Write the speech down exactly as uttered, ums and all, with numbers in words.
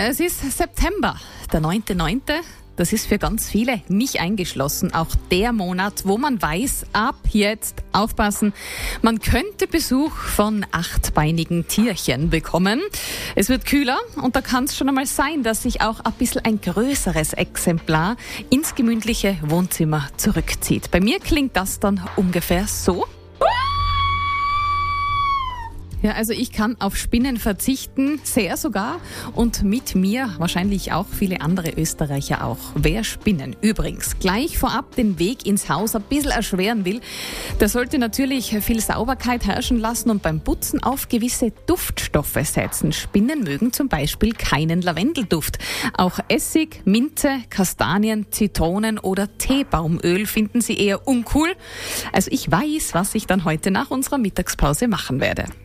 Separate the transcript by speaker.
Speaker 1: Es ist September, der neunte neunte Das ist für ganz viele, mich eingeschlossen, auch der Monat, wo man weiß, ab jetzt aufpassen, man könnte Besuch von achtbeinigen Tierchen bekommen. Es wird kühler und da kann es schon einmal sein, dass sich auch ein bisschen ein größeres Exemplar ins gemütliche Wohnzimmer zurückzieht. Bei mir klingt das dann ungefähr so. Ja, also ich kann auf Spinnen verzichten, sehr sogar, und mit mir wahrscheinlich auch viele andere Österreicher auch. Wer Spinnen übrigens gleich vorab den Weg ins Haus ein bisschen erschweren will, der sollte natürlich viel Sauberkeit herrschen lassen und beim Putzen auf gewisse Duftstoffe setzen. Spinnen mögen zum Beispiel keinen Lavendelduft. Auch Essig, Minze, Kastanien, Zitronen oder Teebaumöl finden sie eher uncool. Also ich weiß, was ich dann heute nach unserer Mittagspause machen werde.